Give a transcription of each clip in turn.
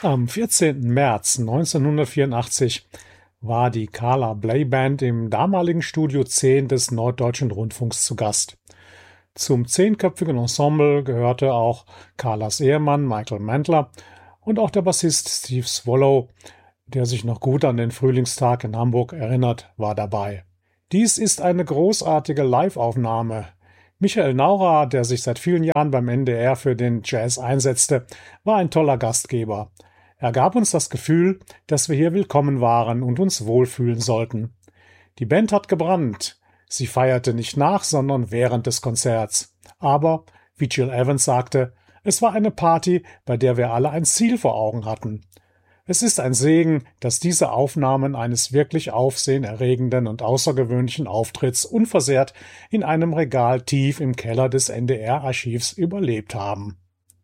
Am 14. März 1984 war die Carla Bley Band im damaligen Studio 10 des Norddeutschen Rundfunks zu Gast. Zum 10-köpfigen Ensemble gehörte auch Carlas Ehemann Michael Mantler und auch der Bassist Steve Swallow, der sich noch gut an den Frühlingstag in Hamburg erinnert, war dabei. Dies ist eine großartige Live-Aufnahme. Michael Naurer, der sich seit vielen Jahren beim NDR für den Jazz einsetzte, war ein toller Gastgeber. Er gab uns das Gefühl, dass wir hier willkommen waren und uns wohlfühlen sollten. Die Band hat gebrannt. Sie feierte nicht nach, sondern während des Konzerts. Aber, wie Jill Evans sagte, es war eine Party, bei der wir alle ein Ziel vor Augen hatten. Es ist ein Segen, dass diese Aufnahmen eines wirklich aufsehenerregenden und außergewöhnlichen Auftritts unversehrt in einem Regal tief im Keller des NDR-Archivs überlebt haben.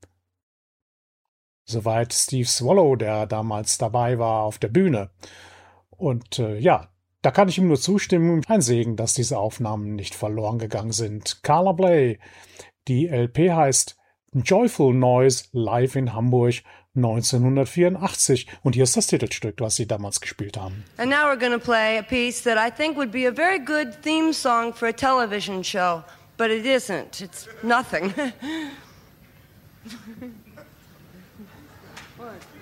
Soweit Steve Swallow, der damals dabei war auf der Bühne. Und da kann ich ihm nur zustimmen. Ein Segen, dass diese Aufnahmen nicht verloren gegangen sind. Carla Bley. Die LP heißt Joyful Noise live in Hamburg 1984. Und hier ist das Titelstück, was sie damals gespielt haben. And now we're going to play a piece that I think would be a very good theme song for a television show. But it isn't. It's nothing. What?